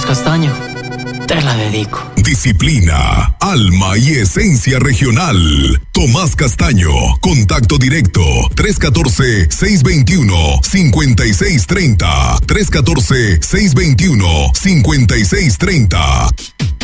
Castaño, te la dedico. Disciplina, alma y esencia regional. Tomás Castaño, contacto directo 314-621-5630. 314-621-5630.